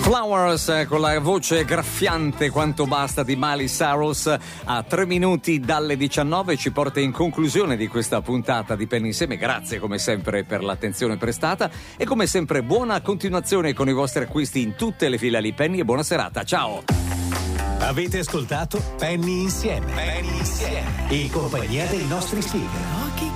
Flowers con la voce graffiante quanto basta di Miley Cyrus a 3 minuti dalle 19 ci porta in conclusione di questa puntata di Penny Insieme. Grazie come sempre per l'attenzione prestata e come sempre buona continuazione con i vostri acquisti in tutte le filiali Penny e buona serata. Ciao! Avete ascoltato Penny Insieme. Penny Insieme. In compagnia dei nostri speaker.